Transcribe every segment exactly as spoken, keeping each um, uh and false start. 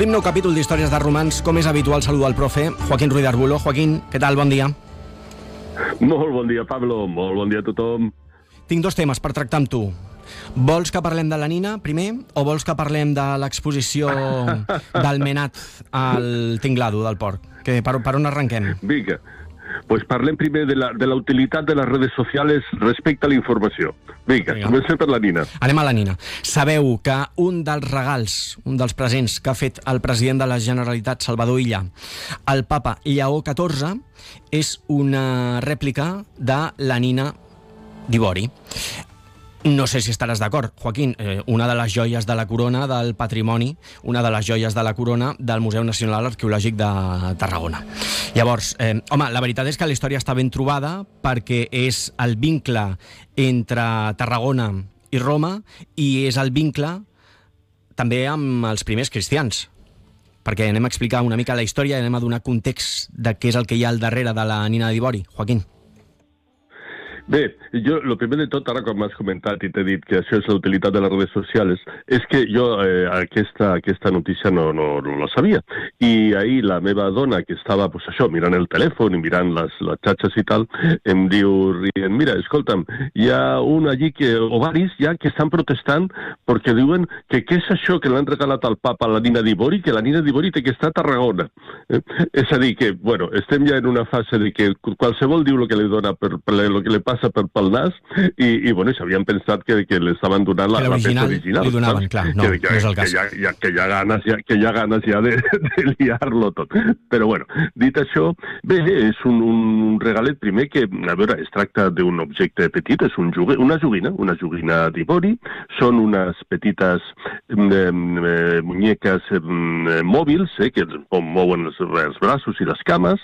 Obrim nou capítol d'Històries de Romans. Com és habitual, saludo al profe Joaquín Ruiz de Arbulo. Joaquín, què tal? Bon dia. Molt bon dia, Pablo. Molt bon dia a tothom. Tinc dos temes per tractar amb tu. Vols que parlem de la Nina, primer, o vols que parlem de l'exposició del Menat al Tinglado del Port? Que, per, per on arrenquem? Vinga, pues parlem primer de la, de la utilitat de les redes socials respecte a la informació. Vinga, Vinga. Comencem per la Nina. Anem a la Nina. Sabeu que un dels regals, un dels presents que ha fet el president de la Generalitat, Salvador Illa, al papa Lleó catorze, és una rèplica de la Nina d'Ivori. No sé si estaràs d'acord, Joaquín, eh, una de les joies de la corona del patrimoni, una de les joies de la corona del Museu Nacional Arqueològic de Tarragona. Llavors, eh, home, la veritat és que la història està ben trobada perquè és el vincle entre Tarragona i Roma i és el vincle també amb els primers cristians. Perquè anem a explicar una mica la història i anem a donar context de què és el que hi ha al darrere de la Nina d'Ivori. Joaquín. Bé, jo, el primer de tot, ara com m'has comentat i t'he dit que això és la utilitat de les redes socials, és que jo eh, aquesta, aquesta notícia no, no, no la sabia. I ahir la meva dona, que estava pues, això, mirant el telèfon i mirant les, les xatxes i tal, em diu, rient, mira, escolta'm, hi ha un allí, que, o varis ja, que estan protestant perquè diuen que què és això que l'han regalat al papa a la Nina d'Ivori, que la Nina d'Ivori té que estar a Tarragona. Eh? És a dir, que, bueno, estem ja en una fase de que qualsevol diu el que li dona per, per el que li passa per pel nas i, i bueno, s'havien pensat que, que li estaven donant la, la peça original. Li donaven, clar, no, que, que, no és el cas. Que hi ha, ja, que hi ha ganes ja, que hi ha ganes ja de, de liar-lo tot. Però bueno, dit això, bé, és un, un regalet primer que, a veure, es tracta d'un objecte petit, és un jugue, una joguina, una joguina d'Ivori, són unes petites eh, muñeques eh, mòbils, eh, que mouen els, els braços i les cames,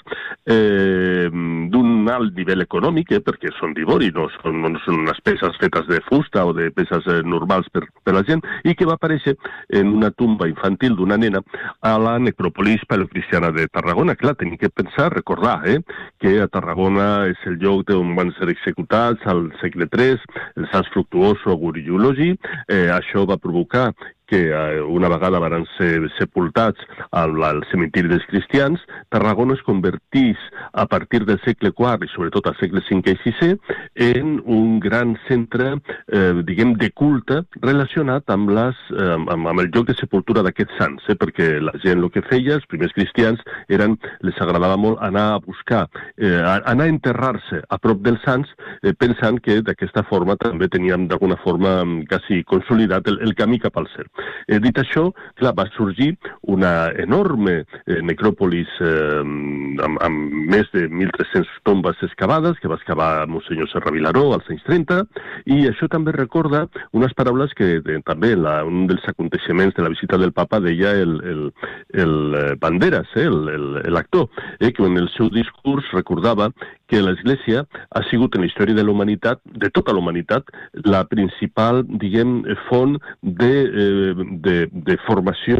eh, d'un alt nivell econòmic, eh, perquè són d'Ivori, no són, no són unes peces fetes de fusta o de peces eh, normals per, per la gent, i que va aparèixer en una tumba infantil d'una nena a la necròpolis paleocristiana de Tarragona. Clar, tenim que pensar, recordar, eh, que a Tarragona és el lloc on van ser executats al segle tres els Sants Fructuoso, Agur i Eulogi. Eh, això va provocar que eh, una vegada van ser sepultats al, al cementiri dels cristians, Tarragona es convertís a partir del segle quart i sobretot al segle cinquè i sisè en un gran centre, eh, diguem, de culte relacionat amb, les, eh, amb, amb el lloc de sepultura d'aquests sants, eh, perquè la gent el que feia, els primers cristians, eren, les agradava molt anar a buscar, eh, anar a enterrar-se a prop dels sants, eh, pensant que d'aquesta forma també teníem d'alguna forma quasi consolidat el, el camí cap al cel. Eh, dit això, clar, va sorgir una enorme eh, necròpolis eh, amb, amb més de mil tres-centes tombes excavades, que va excavar Monsenyor Serra Vilaró als anys trenta, i això també recorda unes paraules que eh, també la, un dels aconteixements de la visita del papa deia el, el, el Banderas, eh, l'actor, eh, que en el seu discurs recordava que l'Església ha sigut en la història de la humanitat, de tota la humanitat, la principal, diguem, font de, eh, de, de formació